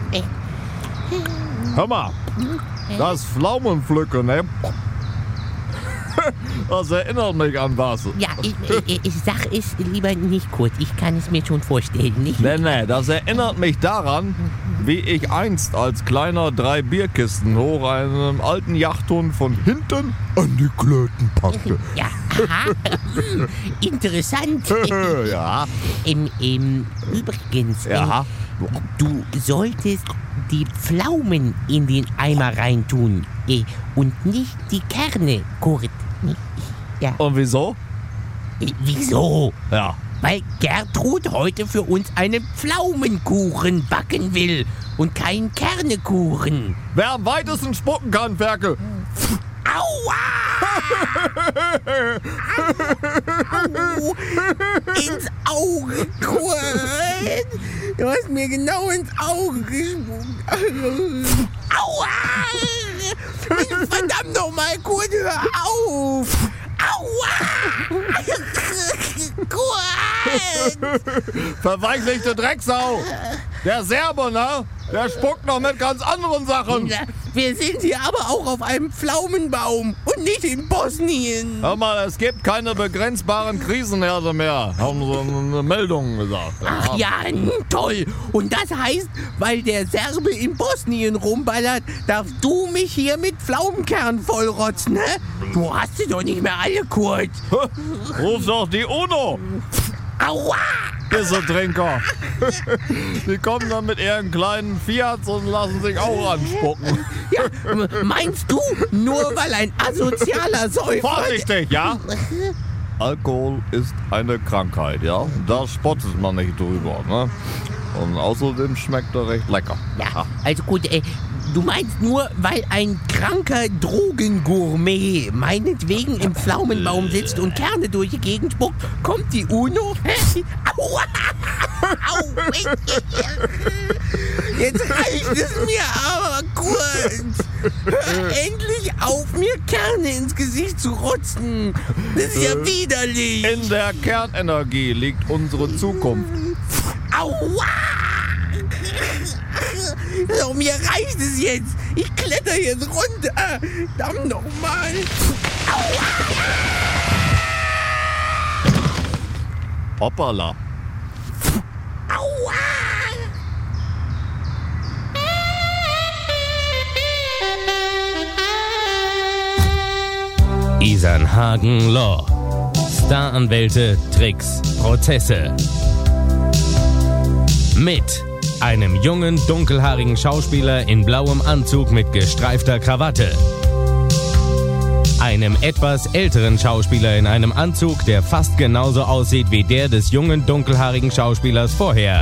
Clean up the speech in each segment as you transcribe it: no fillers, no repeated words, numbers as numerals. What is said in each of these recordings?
Hör mal, das Pflaumenpflücken, ne? Das erinnert mich an was. Ja, ich sag es lieber nicht kurz. Ich kann es mir schon vorstellen, nicht? Nee, das erinnert mich daran, wie ich einst als kleiner 3 Bierkisten hoch einem alten Yachthund von hinten an die Klöten packte. Ja, aha. Interessant. Ja. Übrigens, Ja. du solltest die Pflaumen in den Eimer reintun und nicht die Kerne, Kurt. Ja. Und wieso? Wieso? Ja. Weil Gertrud heute für uns einen Pflaumenkuchen backen will und keinen Kernekuchen. Wer am weitesten spucken kann, Ferkel. Aua! Au! Ins Auge, Kurt! Du hast mir genau ins Auge gespuckt. Aua! Verdammt nochmal, Kurt, hör auf! Aua! Kurt! Verweichlichte Drecksau. Der Serbe, ne? Der spuckt noch mit ganz anderen Sachen. Wir sind hier aber auch auf einem Pflaumenbaum und nicht in Bosnien. Hör mal, es gibt keine begrenzbaren Krisenherde mehr, haben so eine Meldung gesagt. Ach ja, toll. Und das heißt, weil der Serbe in Bosnien rumballert, darfst du mich hier mit Pflaumenkern vollrotzen, ne? Du hast sie doch nicht mehr alle, Kurt. Ruf doch die UNO. Aua! Diese Trinker. Die kommen dann mit ihren kleinen Fiats und lassen sich auch anspucken. Ja, meinst du, nur weil ein asozialer Säufer... Vorsichtig, ja? Alkohol ist eine Krankheit, ja? Da spottet man nicht drüber, ne? Und außerdem schmeckt er recht lecker. Ja, also gut, du meinst nur, weil ein kranker Drogengourmet meinetwegen im Pflaumenbaum sitzt und Kerne durch die Gegend spuckt, kommt die UNO? Aua! Au! Jetzt reicht es mir aber, Kurt! Hör endlich auf, mir Kerne ins Gesicht zu rotzen! Das ist ja widerlich! In der Kernenergie liegt unsere Zukunft. Aua! So, mir reicht es jetzt. Ich kletter jetzt runter. Dann nochmal. Aua! Hoppala. Aua! Isernhagen Law. Staranwälte, Tricks, Prozesse. Mit einem jungen, dunkelhaarigen Schauspieler in blauem Anzug mit gestreifter Krawatte. Einem etwas älteren Schauspieler in einem Anzug, der fast genauso aussieht wie der des jungen, dunkelhaarigen Schauspielers vorher.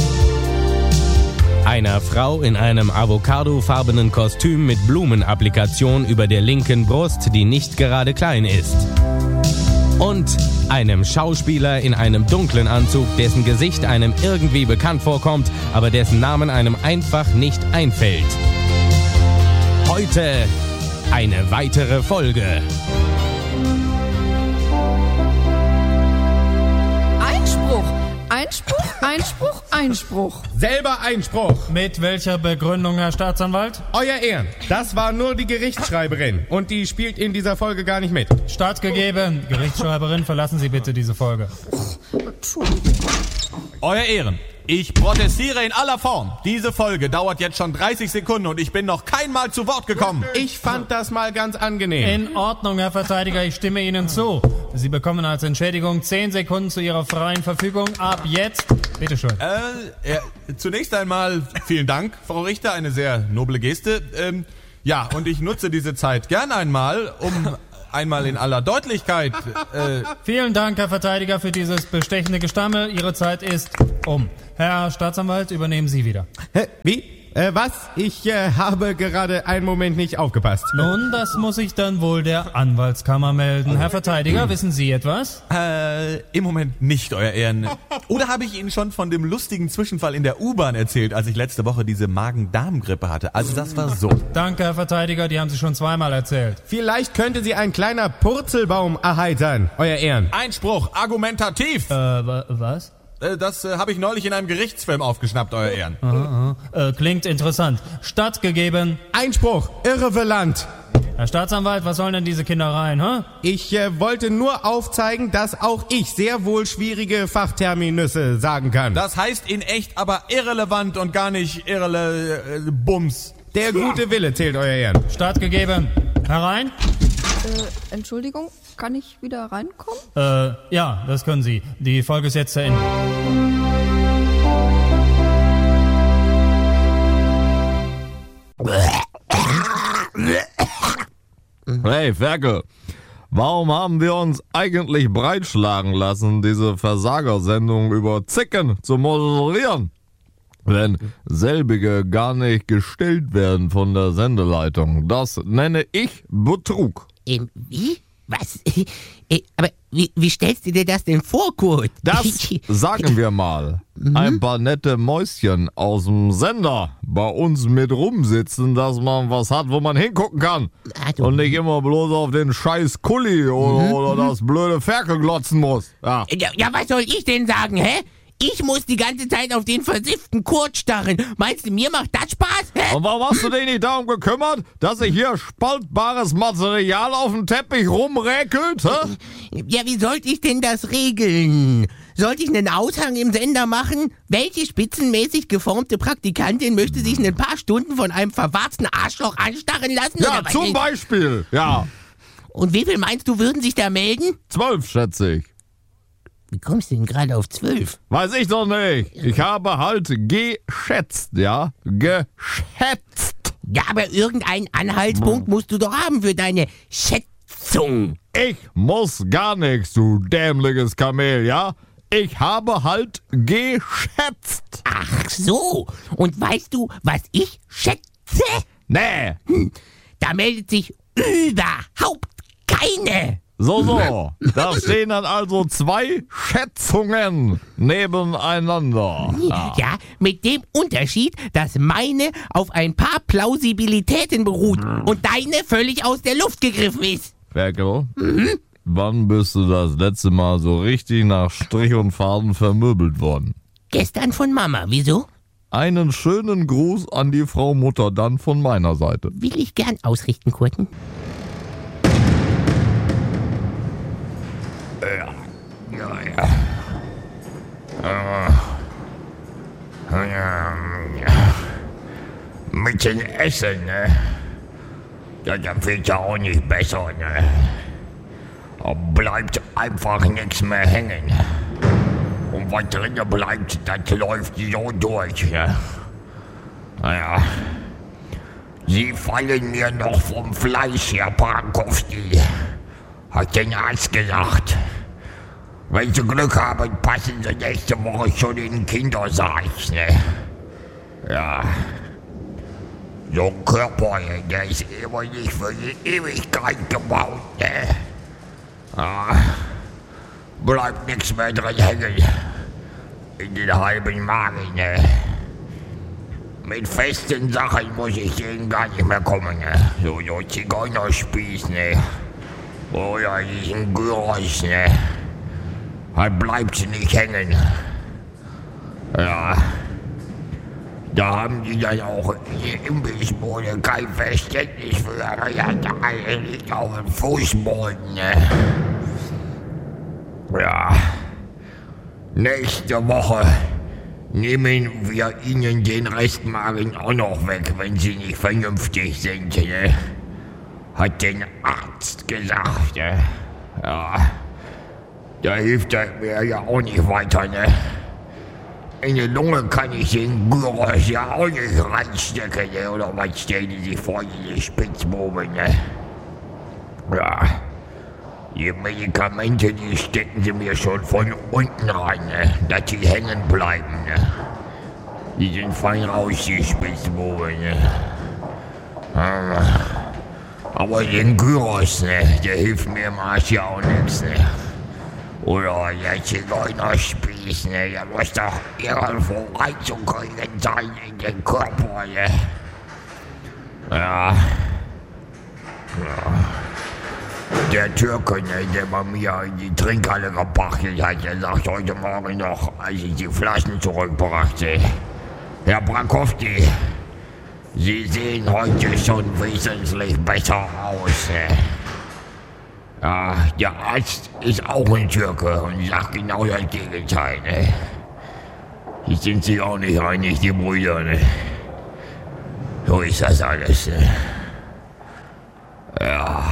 Einer Frau in einem avocadofarbenen Kostüm mit Blumenapplikation über der linken Brust, die nicht gerade klein ist. Und einem Schauspieler in einem dunklen Anzug, dessen Gesicht einem irgendwie bekannt vorkommt, aber dessen Namen einem einfach nicht einfällt. Heute eine weitere Folge. Einspruch! Einspruch, Einspruch, Einspruch. Selber Einspruch. Mit welcher Begründung, Herr Staatsanwalt? Euer Ehren, das war nur die Gerichtsschreiberin und die spielt in dieser Folge gar nicht mit. Stattgegeben. Gerichtsschreiberin, verlassen Sie bitte diese Folge. Euer Ehren, ich protestiere in aller Form. Diese Folge dauert jetzt schon 30 Sekunden und ich bin noch kein Mal zu Wort gekommen. Ich fand das mal ganz angenehm. In Ordnung, Herr Verteidiger, ich stimme Ihnen zu. Sie bekommen als Entschädigung 10 Sekunden zu Ihrer freien Verfügung. Ab jetzt, bitteschön. Zunächst einmal vielen Dank, Frau Richter, eine sehr noble Geste. Ja, und ich nutze diese Zeit gern einmal, um einmal in aller Deutlichkeit... Vielen Dank, Herr Verteidiger, für dieses bestechende Gestammel. Ihre Zeit ist um. Herr Staatsanwalt, übernehmen Sie wieder. Wie? Was? Ich habe gerade einen Moment nicht aufgepasst. Nun, das muss ich dann wohl der Anwaltskammer melden. Herr Verteidiger, wissen Sie etwas? Im Moment nicht, Euer Ehren. Oder habe ich Ihnen schon von dem lustigen Zwischenfall in der U-Bahn erzählt, als ich letzte Woche diese Magen-Darm-Grippe hatte? Also das war so. Danke, Herr Verteidiger, die haben Sie schon zweimal erzählt. Vielleicht könnte Sie ein kleiner Purzelbaum erheitern, Euer Ehren. Einspruch, argumentativ. Was? Das habe ich neulich in einem Gerichtsfilm aufgeschnappt, Euer Ehren. Klingt interessant. Stattgegeben. Einspruch, irrelevant. Herr Staatsanwalt, was sollen denn diese Kindereien, hä? Ich wollte nur aufzeigen, dass auch ich sehr wohl schwierige Fachterminüsse sagen kann. Das heißt in echt aber irrelevant und gar nicht Bums. Der gute Wille zählt, Euer Ehren. Stattgegeben. Herein? Entschuldigung, kann ich wieder reinkommen? Ja, das können Sie. Die Folge ist jetzt zu Ende. Hey, Ferkel, warum haben wir uns eigentlich breitschlagen lassen, diese Versagersendung über Zicken zu moderieren? Wenn selbige gar nicht gestellt werden von der Sendeleitung. Das nenne ich Betrug. Wie? Was? Aber wie stellst du dir das denn vor, Kurt? Das sagen wir mal. Ein paar nette Mäuschen aus dem Sender bei uns mit rumsitzen, dass man was hat, wo man hingucken kann. Und nicht immer bloß auf den scheiß Kulli oder das blöde Ferkel glotzen muss. Ja. Ja, was soll ich denn sagen, hä? Ich muss die ganze Zeit auf den versifften Kurt starren. Meinst du, mir macht das Spaß? Hä? Und warum hast du dich nicht darum gekümmert, dass sich hier spaltbares Material auf dem Teppich rumräkelt? Hä? Ja, wie sollte ich denn das regeln? Sollte ich einen Aushang im Sender machen? Welche spitzenmäßig geformte Praktikantin möchte sich in ein paar Stunden von einem verwarzten Arschloch anstarren lassen? Ja, oder zum Beispiel. Ja. Und wie viel meinst du, würden sich da melden? 12, schätze ich. Wie kommst du denn gerade auf 12? Weiß ich doch nicht. Ich habe halt geschätzt, ja? Geschätzt. Ja, aber irgendeinen Anhaltspunkt musst du doch haben für deine Schätzung. Ich muss gar nichts, du dämliches Kamel, ja? Ich habe halt geschätzt. Ach so. Und weißt du, was ich schätze? Nee. Da meldet sich überhaupt keine. So. Da stehen dann also 2 Schätzungen nebeneinander. Ja, mit dem Unterschied, dass meine auf ein paar Plausibilitäten beruht und deine völlig aus der Luft gegriffen ist. Ferkel, wann bist du das letzte Mal so richtig nach Strich und Faden vermöbelt worden? Gestern von Mama, wieso? Einen schönen Gruß an die Frau Mutter dann von meiner Seite. Will ich gern ausrichten, Kurten. Mit dem Essen, ne? Ja, dann wird ja auch nicht besser, ne? Da bleibt einfach nichts mehr hängen. Und was drinnen bleibt, das läuft so durch, ne? Naja. Sie fallen mir noch vom Fleisch, Herr Pankowski. Hat den Arzt gesagt. Wenn Sie Glück haben, passen Sie nächste Woche schon in den Kindersaal, ne? Ja. So ein Körper, der ist immer nicht für die Ewigkeit gebaut, ne? Ja. Bleibt nichts mehr drin hängen. In den halben Magen, ne? Mit festen Sachen muss ich denen gar nicht mehr kommen, ne? So Zigeunerspieß, ne? Oder diesen Gyros, ne? Halt bleibt nicht hängen. Ja. Da haben die dann auch in der Imbissbude kein Verständnis für. Ja, da liegt auf dem Fußboden, ne? Ja. Nächste Woche nehmen wir Ihnen den Restmagen auch noch weg, wenn Sie nicht vernünftig sind, ne? Hat den Arzt gesagt, ne? Ja. Da hilft er mir ja auch nicht weiter, ne? In die Lunge kann ich den Gyros ja auch nicht reinstecken, ne? Oder was stellen die sich vor, diese Spitzbuben, ne? Ja. Die Medikamente, die stecken sie mir schon von unten rein, ne? Dass die hängen bleiben, ne? Die sind fein raus, die Spitzbuben, ne? Aber den Gyros, ne? Der hilft mir im Arsch ja auch nichts, ne? Oder der Zigeunerspieß, ne? Der muss doch irgendwo reinzukriegen sein in den Körper, ne? Ja. Ja. Der Türke, ne, der bei mir in die Trinkhalle gebracht hat, der sagt heute Morgen noch, als ich die Flaschen zurückbrachte: Herr Brakowski, Sie sehen heute schon wesentlich besser aus. Ja, der Arzt ist auch ein Türke und sagt genau das Gegenteil. Ne? Die sind sich auch nicht einig, die Brüder. Ne? So ist das alles. Ne? Ja,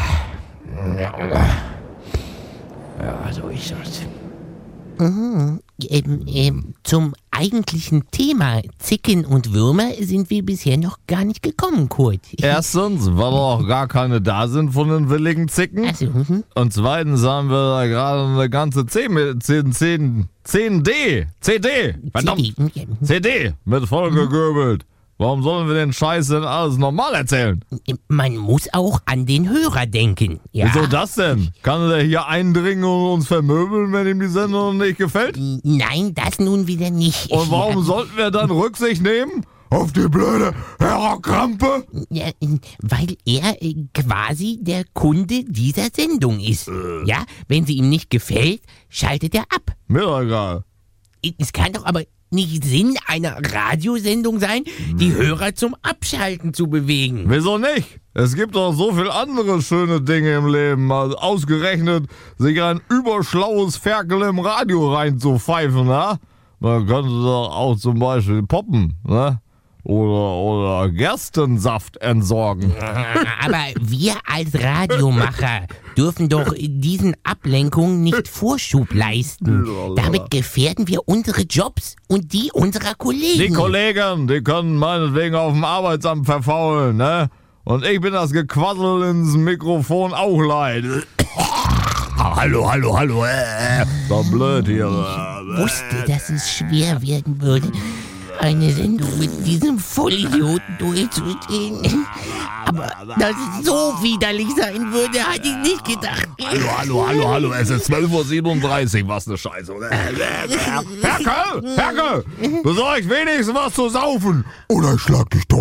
so ist das. Zum eigentlichen Thema Zicken und Würmer sind wir bisher noch gar nicht gekommen, Kurt. Erstens, weil noch gar keine da sind von den willigen Zicken. Also, Und zweitens haben wir da gerade eine ganze CD, verdammt, CD mit vollgegöbelt. Warum sollen wir den Scheiß denn alles normal erzählen? Man muss auch an den Hörer denken. Ja. Wieso das denn? Kann der hier eindringen und uns vermöbeln, wenn ihm die Sendung nicht gefällt? Nein, das nun wieder nicht. Und warum sollten wir dann Rücksicht nehmen? Auf die blöde Herr Krampe? Ja, weil er quasi der Kunde dieser Sendung ist. Ja, wenn sie ihm nicht gefällt, schaltet er ab. Mir doch egal. Es kann doch aber nicht Sinn einer Radiosendung sein, die Hörer zum Abschalten zu bewegen. Wieso nicht? Es gibt doch so viel andere schöne Dinge im Leben, als ausgerechnet sich ein überschlaues Ferkel im Radio reinzupfeifen, ne? Man könnte doch auch zum Beispiel poppen, ne? Oder Gerstensaft entsorgen. Aber wir als Radiomacher dürfen doch diesen Ablenkungen nicht Vorschub leisten. Damit gefährden wir unsere Jobs und die unserer Kollegen. Die Kollegen, die können meinetwegen auf dem Arbeitsamt verfaulen, ne? Und ich bin das Gequassel ins Mikrofon auch leid. Hallo. So blöd hier. Ich wusste, dass es schwer werden würde, eine Sendung mit diesem Vollidioten durchzustehen. Aber dass es so widerlich sein würde, hatte ich nicht gedacht. Hallo, es ist 12:37 Uhr, was ne Scheiße. Herke, besorg wenigstens was zu saufen. Oder ich schlag dich tot.